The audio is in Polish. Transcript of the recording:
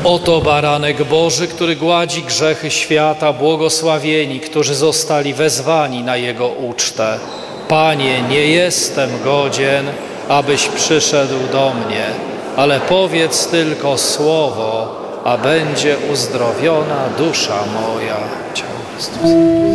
Oto baranek Boży, który gładzi grzechy świata, błogosławieni, którzy zostali wezwani na Jego ucztę. Panie, nie jestem godzien, abyś przyszedł do mnie, ale powiedz tylko słowo, a będzie uzdrowiona dusza moja. Ciało Chrystusa.